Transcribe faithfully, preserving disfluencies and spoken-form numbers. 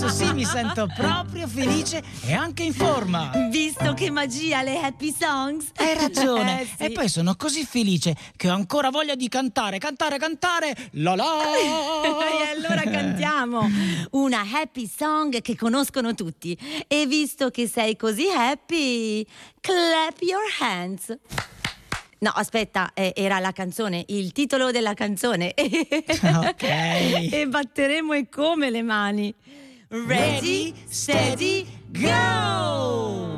Adesso sì, mi sento proprio felice e anche in forma. Visto che magia le happy songs? Hai ragione. Eh, sì. E poi sono così felice che ho ancora voglia di cantare, cantare, cantare. La la. E allora cantiamo una happy song che conoscono tutti. E visto che sei così happy, clap your hands. No, aspetta, eh, era la canzone, il titolo della canzone. Ok. E batteremo e come le mani. Ready, steady, go!